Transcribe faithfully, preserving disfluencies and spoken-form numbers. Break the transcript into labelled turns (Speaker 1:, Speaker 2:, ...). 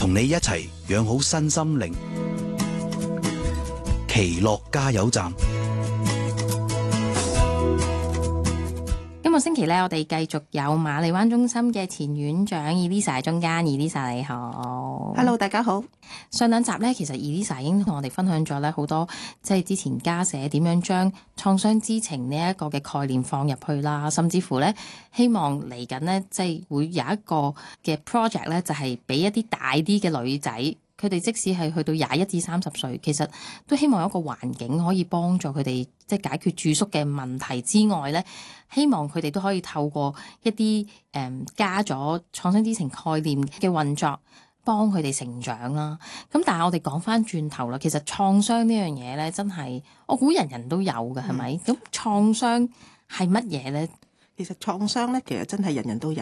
Speaker 1: 同你一齊養好身心靈。奇樂加油站。
Speaker 2: 今個星期咧，我哋繼續有瑪麗灣中心嘅前院長 Elisa 喺中間。Elisa 你好
Speaker 3: ，Hello， 大家好。
Speaker 2: 上兩集咧，其實 Elisa 已經同我哋分享咗咧好多，即係之前家寫點樣將創傷知情呢一個嘅概念放入去啦，甚至乎咧希望嚟緊咧，即係會有一個嘅 project 咧，就係俾一啲大啲嘅女仔。佢哋即使係去到廿一至三十歲，其實都希望有一個環境可以幫助佢哋，即係解決住宿嘅問題之外咧，希望佢哋都可以透過一啲誒、嗯、加咗創傷知情概念嘅運作，幫佢哋成長啦。咁但係我哋講翻轉頭啦，其實創傷呢樣嘢咧，真係我估人人都有嘅，係咪？咁創傷係乜嘢咧？
Speaker 3: 其實創傷咧，其實真係人人都有